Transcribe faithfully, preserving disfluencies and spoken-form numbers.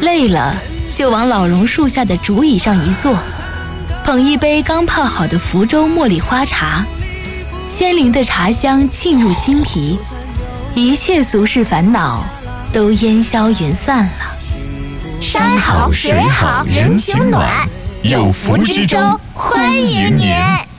累了就往老榕树下的竹椅上一坐，捧一杯刚泡好的福州茉莉花茶，鲜灵的茶香沁入心脾，一切俗世烦恼都烟消云散了。 山好水好人情暖，有福之州欢迎您。